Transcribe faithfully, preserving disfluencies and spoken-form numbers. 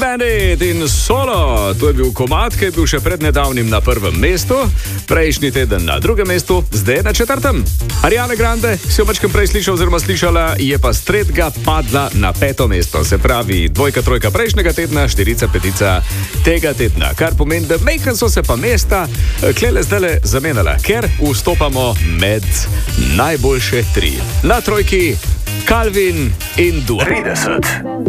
Planet in Solo. To je bil komad, ki je bil še pred nedavnim na prvem mestu, prejšnji teden na drugem mestu, zdaj na četrtem. Ariana Grande, si jo mačkam prej slišal oziroma slišala, je pa s tretjega padla na peto mesto. Se pravi, dvojka, trojka prejšnjega tedna, štirica, petica tega tedna. Kar pomeni, da mejkan so se pa mesta klele zdajle zamenjala, ker vstopamo med najboljše tri. Na trojki Calvin in Dua. trideset.